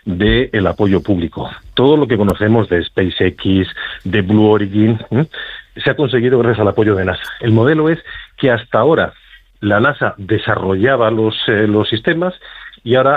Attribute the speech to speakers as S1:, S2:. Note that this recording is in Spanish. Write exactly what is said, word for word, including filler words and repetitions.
S1: del apoyo público. Todo lo que conocemos de SpaceX, de Blue Origin, ¿eh? se ha conseguido gracias al apoyo de NASA. El modelo es que hasta ahora la NASA desarrollaba los, eh, los sistemas y ahora